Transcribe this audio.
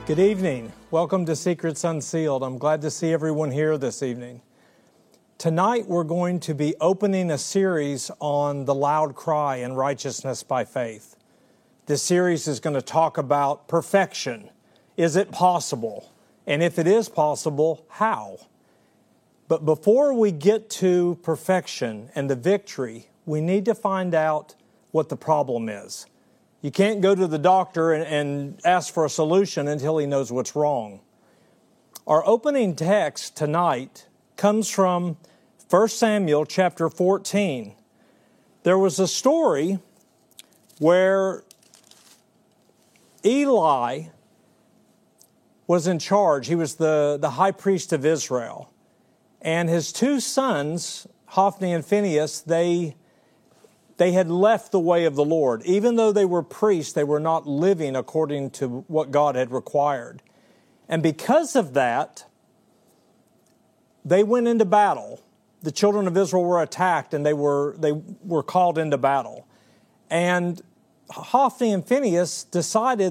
Good evening. Welcome to Secrets Unsealed. I'm glad to see everyone here this evening. Tonight we're going to be opening a series on the loud cry and righteousness by faith. This series is going to talk about perfection. Is it possible? And if it is possible, how? But before we get to perfection and the victory, we need to find out what the problem is. You can't go to the doctor and ask for a solution until he knows what's wrong. Our opening text tonight comes from 1 Samuel chapter 14. There was a story where Eli was in charge. He was the high priest of Israel. And his two sons, Hophni and Phinehas, they had left the way of the Lord. Even though they were priests, they were not living according to what God had required. And because of that, they went into battle. The children of Israel were attacked and they were called into battle. And Hophni and Phinehas decided